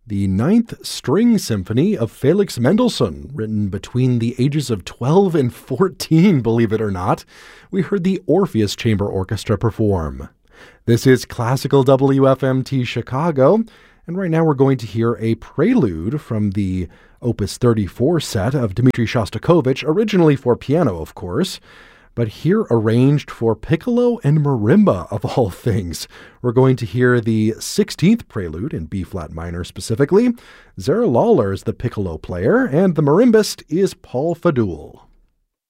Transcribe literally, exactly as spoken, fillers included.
the Ninth String Symphony of Felix Mendelssohn, written between the ages of twelve and fourteen, believe it or not. We heard the Orpheus Chamber Orchestra perform. This is Classical W F M T Chicago, and right now we're going to hear a prelude from the Opus thirty-four set of Dmitri Shostakovich, originally for piano, of course, but here arranged for piccolo and marimba, of all things. We're going to hear the sixteenth prelude in B-flat minor specifically. Zara Lawler is the piccolo player, and the marimbist is Paul Fadul.